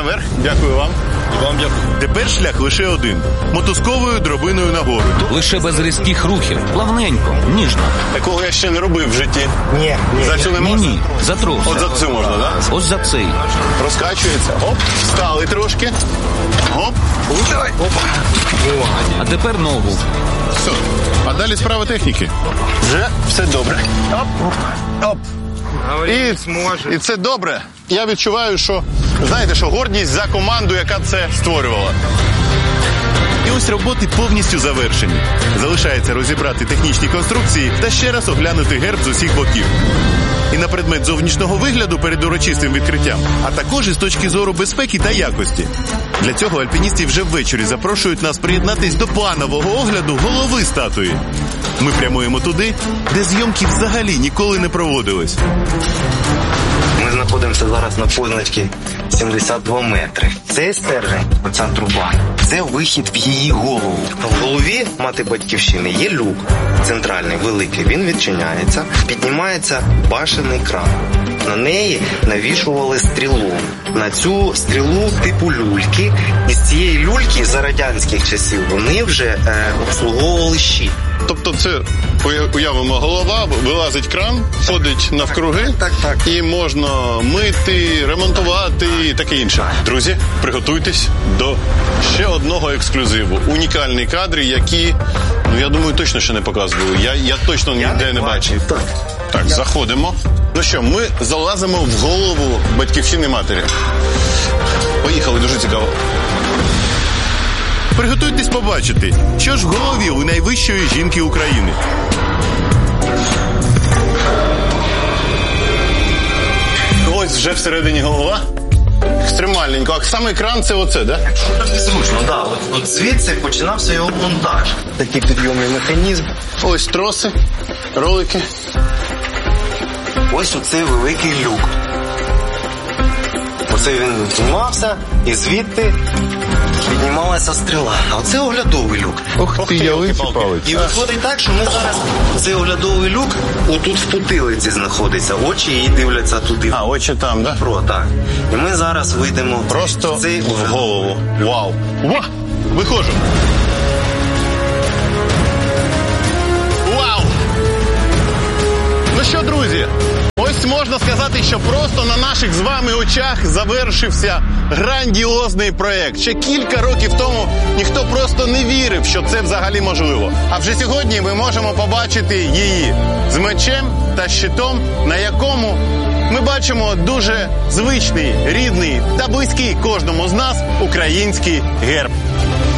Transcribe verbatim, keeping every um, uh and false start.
наверх. Дякую вам. І вам дякую. Тепер шлях лише один. Мотузковою драбиною нагору. Лише без різких рухів. Плавненько, ніжно. Такого я ще не робив в житті. Ні, ні. За цю не Ні, можна? ні, за трохи. От за цю можна, так? Да? Ось за цей. Розкачується. Оп, встали трошки. Оп. Давай. Опа. А тепер ногу. Все. А далі справа техніки. Вже все добре. Оп. Оп. І, і це добре. Я відчуваю, що, знаєте, що гордість за команду, яка це створювала. І ось роботи повністю завершені. Залишається розібрати технічні конструкції та ще раз оглянути герб з усіх боків. І на предмет зовнішнього вигляду перед урочистим відкриттям, а також із точки зору безпеки та якості. Для цього альпіністи вже ввечері запрошують нас приєднатись до планового огляду голови статуї. Ми прямуємо туди, де зйомки взагалі ніколи не проводились. Ми знаходимося зараз на позначці сімдесят два метри. Цей стержень, оця труба, це вихід в її голову. В голові мати батьківщини є люк центральний, великий. Він відчиняється, піднімається башенний кран. На неї навішували стрілу. На цю стрілу типу люльки. І з цієї люльки за радянських часів вони вже е, обслуговували щит. Тобто це, уявимо, голова, вилазить кран, ходить навкруги, так, так. І можна мити, ремонтувати і таке інше. Друзі, приготуйтесь до ще одного ексклюзиву. Унікальні кадри, які, ну я думаю, точно ще не показували. Я, я точно ніде я не, не бачив. Так, так я... заходимо. Ну що, ми залазимо в голову батьківщини матері. Поїхали, дуже цікаво. Приготуйтесь побачити, що ж в голові у найвищої жінки України. Ось вже всередині голова. Екстремальненько. А саме екран це оце, да? Якщо так зручно, да. От, от звідси починався його монтаж. Такий підйомний механізм. Ось троси, ролики. Ось оцей великий люк. Оце він знімався і звідти піднімалася стріла. А оце оглядовий люк. Ох ти, ялиці-палиці. І виходить так, що ми зараз, цей оглядовий люк, отут в потилиці знаходиться. Очі її дивляться туди. А, очі там, да? Про, так. І ми зараз вийдемо просто в цей в голову. Вау. Ва! Виходжу. Вау! Ну що, друзі? Ось можна сказати, що просто на наших з вами очах завершився грандіозний проєкт. Ще кілька років тому ніхто просто не вірив, що це взагалі можливо. А вже сьогодні ми можемо побачити її з мечем та щитом, на якому ми бачимо дуже звичний, рідний та близький кожному з нас український герб.